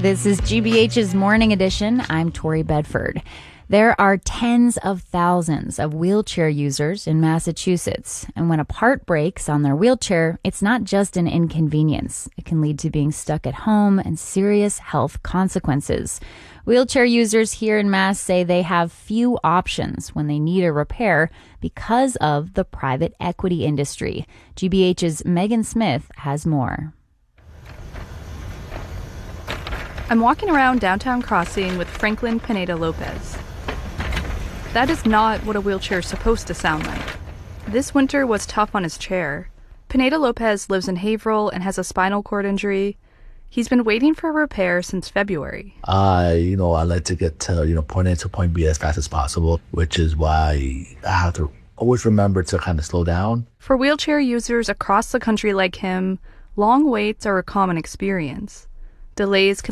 This is GBH's Morning Edition. I'm Tori Bedford. There are tens of thousands of wheelchair users in Massachusetts, and when a part breaks on their wheelchair, it's not just an inconvenience. It can lead to being stuck at home and serious health consequences. Wheelchair users here in Mass say they have few options when they need a repair because of the private equity industry. GBH's Megan Smith has more. I'm walking around downtown Crossing with Franklin Pineda Lopez. That is not what a wheelchair is supposed to sound like. This winter was tough on his chair. Pineda Lopez lives in Haverhill and has a spinal cord injury. He's been waiting for a repair since February. I like to get to, point A to point B as fast as possible, which is why I have to always remember to kind of slow down. For wheelchair users across the country like him, long waits are a common experience. Delays can